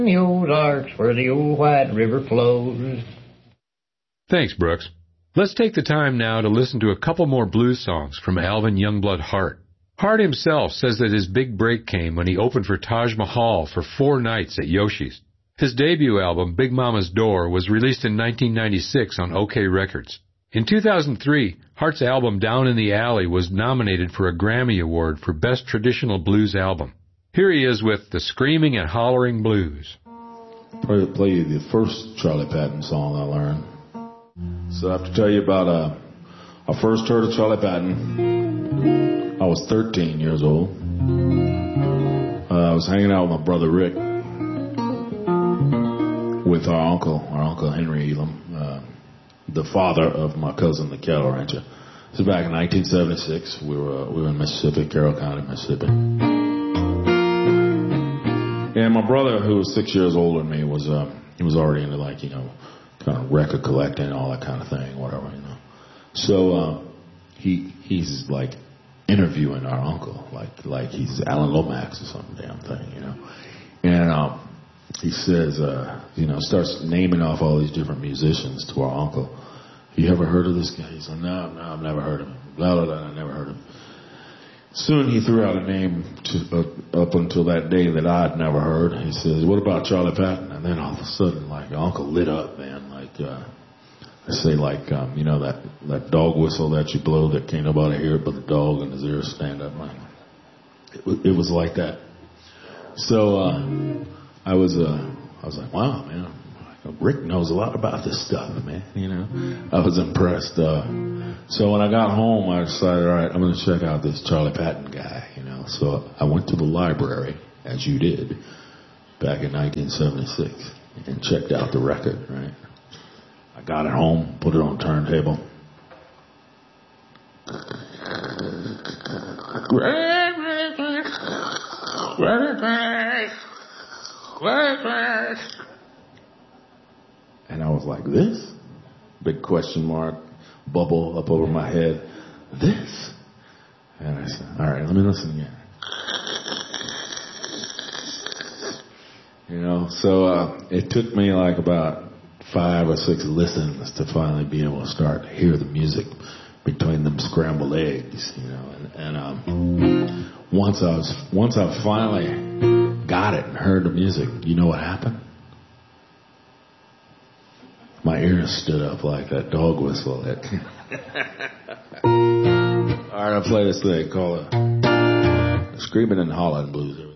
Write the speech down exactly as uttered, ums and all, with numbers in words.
The Ozarks where the old White River flows. Thanks, Brooks. Let's take the time now to listen to a couple more blues songs from Alvin Youngblood Hart. Hart himself says that his big break came when he opened for Taj Mahal for four nights at Yoshi's. His debut album, Big Mama's Door, was released in nineteen ninety-six on OK Records. In two thousand three, Hart's album Down in the Alley was nominated for a Grammy Award for Best Traditional Blues Album. Here he is with The Screaming and Hollering Blues. Probably play you the first Charlie Patton song I learned. So I have to tell you about, uh, I first heard of Charlie Patton. I was thirteen years old. Uh, I was hanging out with my brother Rick, with our uncle, our uncle Henry Elam, uh, the father of my cousin, the cattle rancher. This was back in nineteen seventy-six. We were, uh, we were in Mississippi, Carroll County, Mississippi. And my brother, who was six years older than me, was uh, he was already into, like, you know, kind of record collecting and all that kind of thing, whatever, you know. So uh, he he's like interviewing our uncle, like like he's Alan Lomax or some damn thing, you know. And um, he says, uh, you know, starts naming off all these different musicians to our uncle. You ever heard of this guy? He said, no, no, I've never heard of him. Blah, blah, blah, I never heard of him. Soon he threw out a name to, uh, up until that day that I'd never heard. He says, what about Charlie Patton? And then all of a sudden, like, Uncle lit up, man. Like, uh, I say, like, um, you know, that, that dog whistle that you blow that can't nobody hear it but the dog and his ears stand up. Like, it, was, it was like that. So uh, I was, uh, I was like, wow, man. Rick knows a lot about this stuff, man, you know. I was impressed. Uh, so when I got home, I decided, all right, I'm going to check out this Charlie Patton guy, you know. So I went to the library, as you did, back in nineteen seventy-six, and checked out the record, right. I got it home, put it on the turntable. And I was like, this? Big question mark, bubble up over my head. This? And I said, all right, let me listen again. You know, so uh, it took me like about five or six listens to finally be able to start to hear the music between them scrambled eggs, you know. And, and um, once I was, once I finally got it and heard the music, you know what happened? My ears stood up like that dog whistle. That all right, I'll play this thing called uh, Screaming and Hollering Blues.